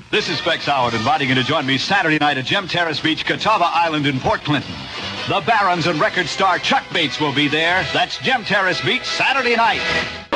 This is Specs Howard inviting you to join me Saturday night at Gem Terrace Beach, Catawba Island in Port Clinton. The Barons and record star Chuck Bates will be there. That's Gem Terrace Beach Saturday night.